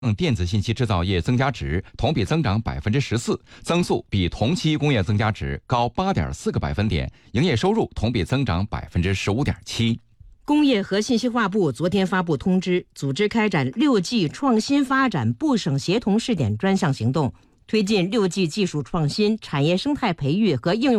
电子信息制造业增加值同比增长14%，增速比同期工业增加值高8.4个百分点，营业收入同比增长15.7%。 工业和信息化部昨天发布通知，组织开展6G 创新发展部省协同试点专项行动，推进6G 技术创新、产业生态培育和应用